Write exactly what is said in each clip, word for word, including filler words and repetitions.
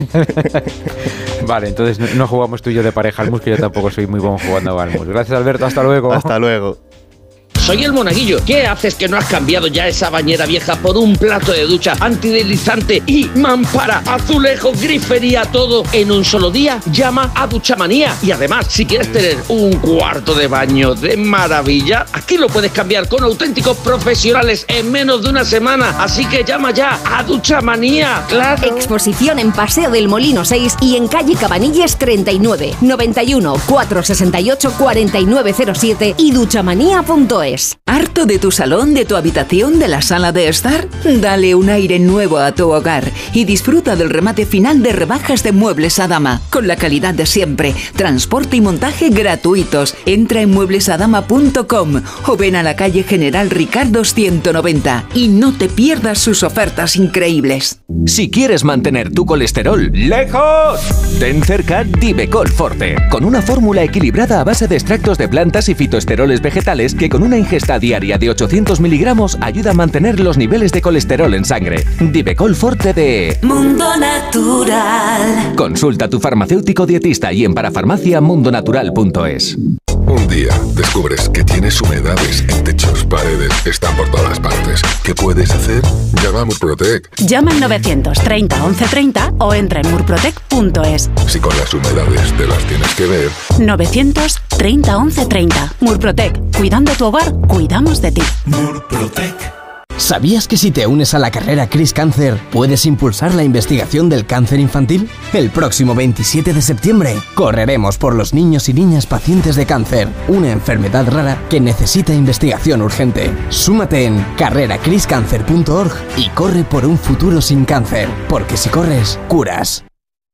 Vale, entonces no, no jugamos tú y yo de pareja al mus, que yo tampoco soy muy bueno jugando al mus. Gracias, Alberto, hasta luego. Hasta luego. Soy el Monaguillo. ¿Qué haces que no has cambiado ya esa bañera vieja por un plato de ducha antideslizante y mampara, azulejo, grifería, todo en un solo día? Llama a Duchamanía. Y además, si quieres tener un cuarto de baño de maravilla, aquí lo puedes cambiar con auténticos profesionales en menos de una semana. Así que llama ya a Duchamanía. ¡Claro! Exposición en Paseo del Molino seis y en calle Cabanilles treinta y nueve, noventa y uno, cuatrocientos sesenta y ocho, cuarenta y nueve cero siete y duchamanía punto es. ¿Harto de tu salón, de tu habitación, de la sala de estar? Dale un aire nuevo a tu hogar y disfruta del remate final de rebajas de Muebles Adama, con la calidad de siempre, transporte y montaje gratuitos. Entra en muebles adama punto com o ven a la calle General Ricardo ciento noventa y no te pierdas sus ofertas increíbles. Si quieres mantener tu colesterol lejos, ten cerca Divecol Forte, con una fórmula equilibrada a base de extractos de plantas y fitoesteroles vegetales que con una ingesta diaria de ochocientos miligramos ayuda a mantener los niveles de colesterol en sangre. Divecol Forte de Mundo Natural. Consulta a tu farmacéutico dietista y en parafarmacia mundo natural punto es. Un día descubres que tienes humedades en techos, paredes, están por todas partes. ¿Qué puedes hacer? Llama a Murprotec. Llama al novecientos treinta once treinta o entra en murprotec punto es. Si con las humedades te las tienes que ver. novecientos treinta once treinta. Murprotec. Cuidando tu hogar, cuidamos de ti. Murprotec. ¿Sabías que si te unes a la carrera Cris Cáncer puedes impulsar la investigación del cáncer infantil? El próximo veintisiete de septiembre correremos por los niños y niñas pacientes de cáncer, una enfermedad rara que necesita investigación urgente. Súmate en carrera cris cáncer punto org y corre por un futuro sin cáncer, porque si corres, curas.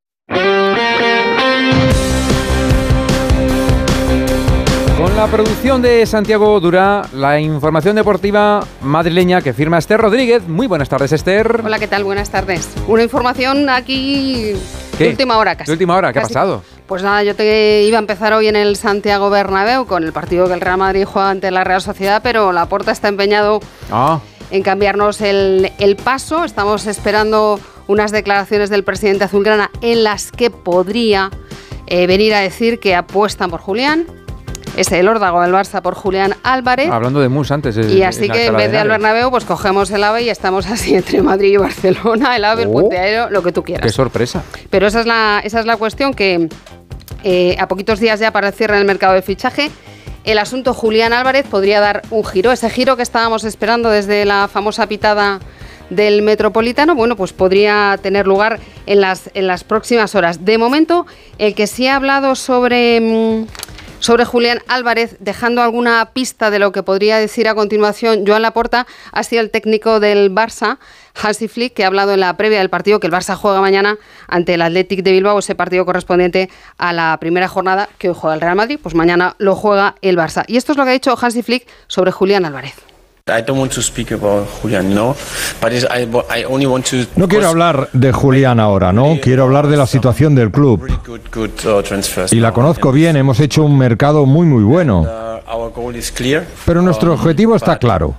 Con la producción de Santiago Durá, la información deportiva madrileña que firma Esther Rodríguez. Muy buenas tardes, Esther. Hola, ¿qué tal? Buenas tardes. Una información aquí ¿Qué? de última hora casi. ¿De última hora? ¿Qué casi. ha pasado? Pues nada, yo te iba a empezar hoy en el Santiago Bernabéu con el partido que el Real Madrid juega ante la Real Sociedad, pero Laporta está empeñado ah. en cambiarnos el, el paso. Estamos esperando unas declaraciones del presidente azulgrana en las que podría eh, venir a decir que apuestan por Julián. Es el órdago del Barça por Julián Álvarez. Hablando de Mus antes. Y así en que en vez de al Bernabéu, pues cogemos el AVE y estamos así entre Madrid y Barcelona, el AVE, oh, el puente aéreo, lo que tú quieras. ¡Qué sorpresa! Pero esa es la, esa es la cuestión, que eh, a poquitos días ya para el cierre del mercado de fichaje, el asunto Julián Álvarez podría dar un giro. Ese giro que estábamos esperando desde la famosa pitada del Metropolitano, bueno, pues podría tener lugar en las, en las próximas horas. De momento, el que sí ha hablado sobre... Mmm, Sobre Julián Álvarez, dejando alguna pista de lo que podría decir a continuación Joan Laporta, ha sido el técnico del Barça, Hansi Flick, que ha hablado en la previa del partido que el Barça juega mañana ante el Athletic de Bilbao, ese partido correspondiente a la primera jornada que hoy juega el Real Madrid, pues mañana lo juega el Barça. Y esto es lo que ha dicho Hansi Flick sobre Julián Álvarez. No quiero hablar de Julián ahora, ¿no? Quiero hablar de la situación del club. Y la conozco bien, hemos hecho un mercado muy muy bueno. Pero nuestro objetivo está claro.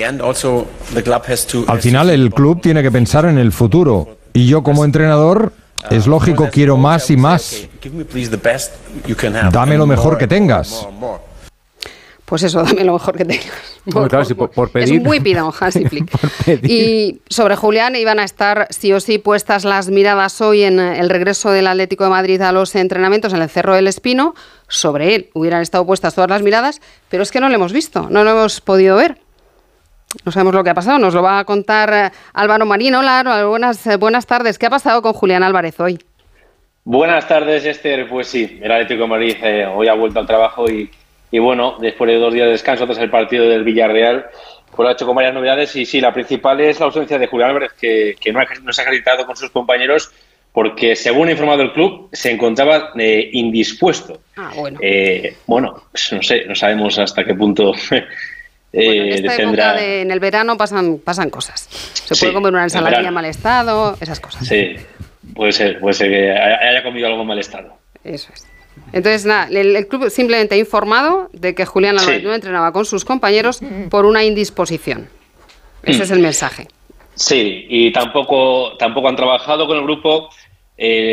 Al final el club tiene que pensar en el futuro. Y yo como entrenador, es lógico, quiero más y más. Dame lo mejor que tengas. Pues eso, dame lo mejor que tengas. Bueno, claro, si por, por pedir, es muy pidón, Hansi Flick. Y sobre Julián iban a estar sí o sí puestas las miradas hoy en el regreso del Atlético de Madrid a los entrenamientos en el Cerro del Espino. Sobre él hubieran estado puestas todas las miradas, pero es que no lo hemos visto, no lo hemos podido ver. No sabemos lo que ha pasado, nos lo va a contar Álvaro Marín. Hola, buenas, buenas tardes. ¿Qué ha pasado con Julián Álvarez hoy? Buenas tardes, Esther. Pues sí, el Atlético de Madrid eh, hoy ha vuelto al trabajo y Y bueno, después de dos días de descanso tras el partido del Villarreal, pues lo ha hecho con varias novedades. Y sí, la principal es la ausencia de Julián Álvarez, que, que no, ha, no se ha acreditado con sus compañeros, porque según ha informado el club, se encontraba eh, indispuesto. Ah, bueno. Eh, bueno, pues no sé, no sabemos hasta qué punto... eh, bueno, en esta tendrá... época de, en el verano pasan, pasan cosas. Se puede sí, comer una ensaladilla en mal estado, esas cosas. Sí, puede ser, puede ser que haya comido algo en mal estado. Eso es. Entonces, nada, el, el club simplemente ha informado de que Julián Álvarez sí. no entrenaba con sus compañeros por una indisposición. Ese mm. es el mensaje. Sí, y tampoco, tampoco han trabajado con el grupo Eh,